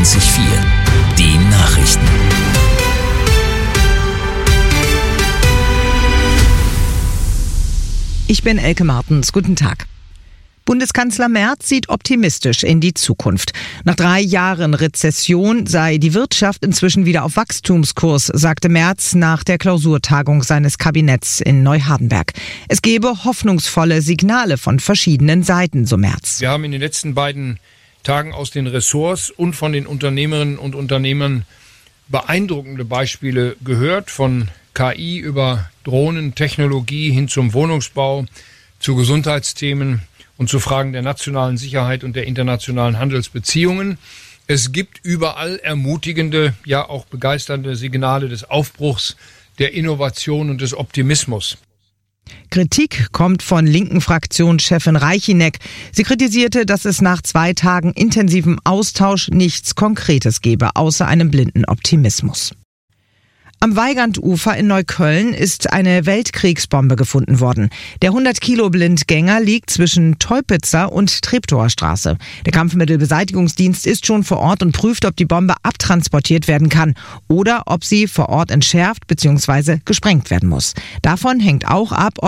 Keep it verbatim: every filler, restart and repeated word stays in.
vierundzwanzig Komma vier. Die Nachrichten. Ich bin Elke Martens. Guten Tag. Bundeskanzler Merz sieht optimistisch in die Zukunft. Nach drei Jahren Rezession sei die Wirtschaft inzwischen wieder auf Wachstumskurs, sagte Merz nach der Klausurtagung seines Kabinetts in Neuhardenberg. Es gebe hoffnungsvolle Signale von verschiedenen Seiten, so Merz. Wir haben in den letzten beiden Tagen aus den Ressorts und von den Unternehmerinnen und Unternehmern beeindruckende Beispiele gehört, von K I über Drohnentechnologie hin zum Wohnungsbau, zu Gesundheitsthemen und zu Fragen der nationalen Sicherheit und der internationalen Handelsbeziehungen. Es gibt überall ermutigende, ja auch begeisternde Signale des Aufbruchs, der Innovation und des Optimismus. Kritik kommt von linken Fraktionschefin Reichineck. Sie kritisierte, dass es nach zwei Tagen intensivem Austausch nichts Konkretes gebe, außer einem blinden Optimismus. Am Weigandufer in Neukölln ist eine Weltkriegsbombe gefunden worden. Der hundert Kilo Blindgänger liegt zwischen Teupitzer und Treptower Straße. Der Kampfmittelbeseitigungsdienst ist schon vor Ort und prüft, ob die Bombe abtransportiert werden kann oder ob sie vor Ort entschärft bzw. gesprengt werden muss. Davon hängt auch ab,